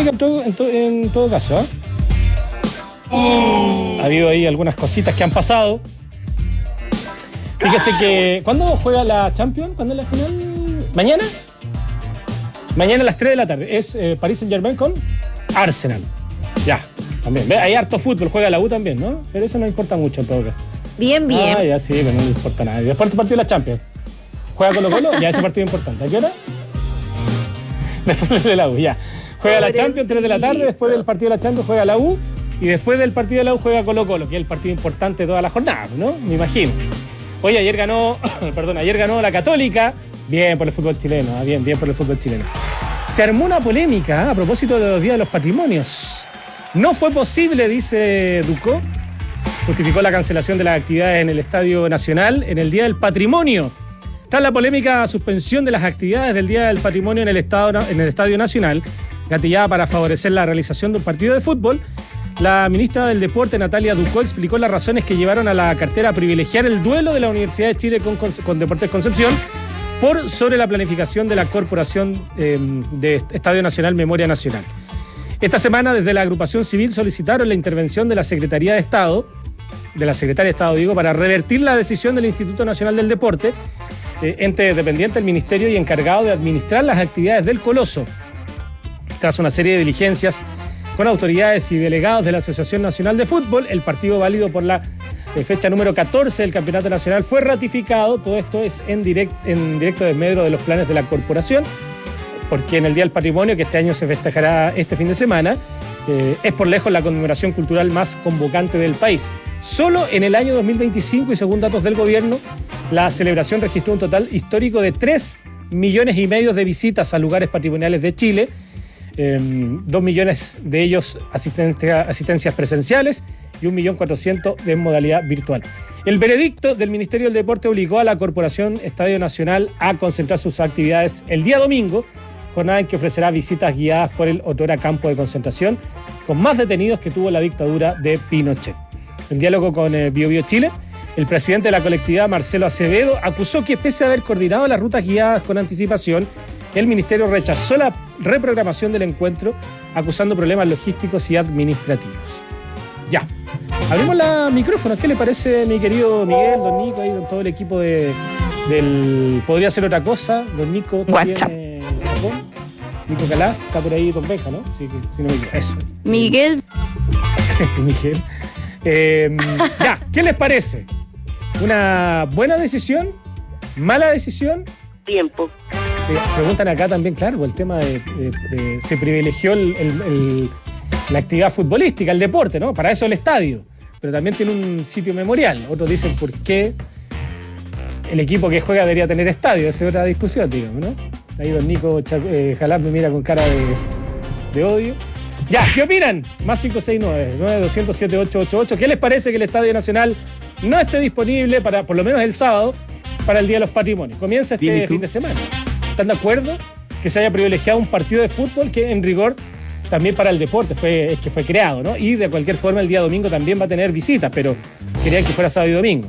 polémica en todo caso, ¿eh? Ha habido ahí algunas cositas que han pasado. Fíjese que... ¿Cuándo juega la Champions? ¿Cuándo es la final? ¿Mañana? Mañana a las 3 de la tarde. Es Paris Saint-Germain con Arsenal. Ya, también. ¿Ve? Hay harto fútbol, juega la U también, ¿no? Pero eso no importa mucho en todo caso. Bien. Ah, ya sí, pero no le importa nada. Después del partido de la Champions. Juega Colo-Colo, ya ese partido es importante. ¿A qué hora? Después de la U, ya. Juega la Champions, 3 de la tarde, después del partido de la Champions juega la U, y después del partido de la U juega Colo-Colo, que es el partido importante de toda la jornada, ¿no? Me imagino. Oye, ayer ganó la Católica, bien por el fútbol chileno, bien por el fútbol chileno. Se armó una polémica a propósito de los días de los patrimonios. No fue posible, dice Ducó, justificó la cancelación de las actividades en el Estadio Nacional en el Día del Patrimonio. Tras la polémica suspensión de las actividades del Día del Patrimonio en el Estadio Nacional, gatillada para favorecer la realización de un partido de fútbol, la ministra del Deporte, Natalia Ducó, explicó las razones que llevaron a la cartera a privilegiar el duelo de la Universidad de Chile con Deportes Concepción por sobre la planificación de la Corporación de Estadio Nacional Memoria Nacional. Esta semana, desde la agrupación civil, solicitaron la intervención de la Secretaría de Estado, para revertir la decisión del Instituto Nacional del Deporte, ente dependiente del Ministerio y encargado de administrar las actividades del Coloso. Tras una serie de diligencias con autoridades y delegados de la Asociación Nacional de Fútbol, el partido válido por la fecha número 14 del Campeonato Nacional fue ratificado. Todo esto es en directo desmedro de los planes de la corporación, porque en el Día del Patrimonio, que este año se festejará este fin de semana, es por lejos la conmemoración cultural más convocante del país. Solo en el año 2025, y según datos del gobierno, la celebración registró un total histórico de 3,5 millones de visitas a lugares patrimoniales de Chile, 2 millones de ellos asistencias presenciales y 1.400.000 en modalidad virtual. El veredicto del Ministerio del Deporte obligó a la Corporación Estadio Nacional a concentrar sus actividades el día domingo, jornada en que ofrecerá visitas guiadas por el otrora campo de concentración con más detenidos que tuvo la dictadura de Pinochet. En diálogo con BioBio Chile, el presidente de la colectividad, Marcelo Acevedo, acusó que pese a haber coordinado las rutas guiadas con anticipación, el ministerio rechazó la reprogramación del encuentro, acusando problemas logísticos y administrativos. Ya, abrimos los micrófonos. ¿Qué le parece, mi querido Miguel, don Nico, ahí, don todo el equipo del Podría Ser Otra Cosa? Don Nico también en Japón. Nico Calás, está por ahí don Benja, ¿no? Sí, si no me equivoco. Eso. Miguel. Miguel. Ya, ¿qué les parece? ¿Una buena decisión? ¿Mala decisión? Tiempo. Preguntan acá también, claro, el tema de se privilegió la actividad futbolística, el deporte, ¿no? Para eso el estadio, pero también tiene un sitio memorial. Otros dicen por qué el equipo que juega debería tener estadio. Esa es otra discusión, digamos, ¿no? Ahí don Nico Jalap me mira con cara de odio. Ya, ¿qué opinan? Más 569-9200-7888. ¿Qué les parece que el Estadio Nacional no esté disponible para, por lo menos el sábado, para el Día de los Patrimonios? Comienza este fin de semana. ¿Están de acuerdo que se haya privilegiado un partido de fútbol que en rigor también para el deporte fue creado, ¿no? Y de cualquier forma el día domingo también va a tener visitas, pero querían que fuera sábado y domingo.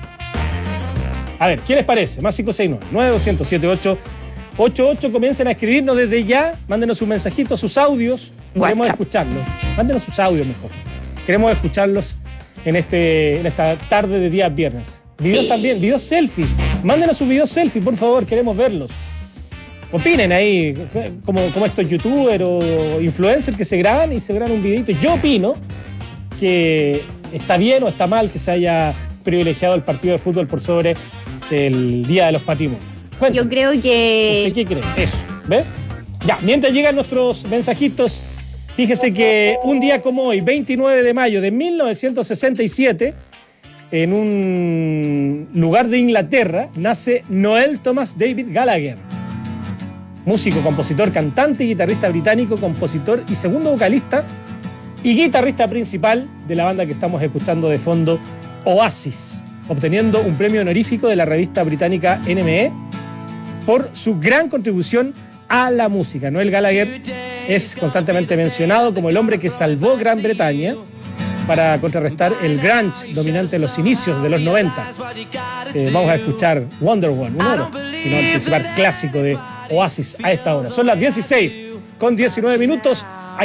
A ver, ¿qué les parece? Más 569-9200-7888. Comiencen a escribirnos desde ya. Mándenos sus mensajitos, sus audios. Queremos escucharlos. Mándenos sus audios mejor. Queremos escucharlos en esta tarde de día viernes. Videos también, videos selfie. Mándenos sus videos selfie, por favor. Queremos verlos. Opinen ahí, como estos youtubers o influencers que se graban un videito. Yo opino que está bien o está mal que se haya privilegiado el partido de fútbol por sobre el Día de los Patrimonios. Cuéntame. Yo creo que... ¿Usted qué cree? Eso, ¿ves? Ya, mientras llegan nuestros mensajitos, fíjese que un día como hoy, 29 de mayo de 1967, en un lugar de Inglaterra, nace Noel Thomas David Gallagher. Músico, compositor, cantante y guitarrista británico, compositor y segundo vocalista y guitarrista principal de la banda que estamos escuchando de fondo, Oasis, obteniendo un premio honorífico de la revista británica NME por su gran contribución a la música. Noel Gallagher es constantemente mencionado como el hombre que salvó Gran Bretaña para contrarrestar el grunge dominante en los inicios de los 90. Vamos a escuchar Wonderwall, sino el principal clásico de Oasis a esta hora. Son las 16:19.